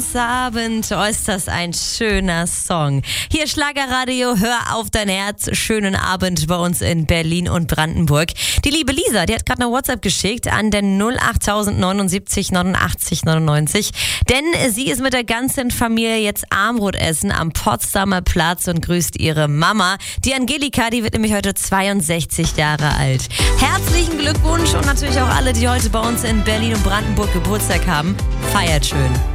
Neujahrsabend. Oh, ist das ein schöner Song. Hier Schlagerradio, hör auf dein Herz. Schönen Abend bei uns in Berlin und Brandenburg. Die liebe Lisa, die hat gerade eine WhatsApp geschickt an den 08079 89 99. Denn sie ist mit der ganzen Familie jetzt Armbrot essen am Potsdamer Platz und grüßt ihre Mama. Die Angelika, die wird nämlich heute 62 Jahre alt. Herzlichen Glückwunsch und natürlich auch alle, die heute bei uns in Berlin und Brandenburg Geburtstag haben. Feiert schön.